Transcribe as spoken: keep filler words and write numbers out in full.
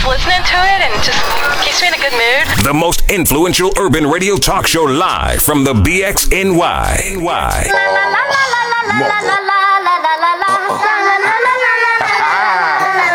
like listening to it and just keeps me in a good mood. The most influential urban radio talk show live from the B X N Y. La, la, la, la, la.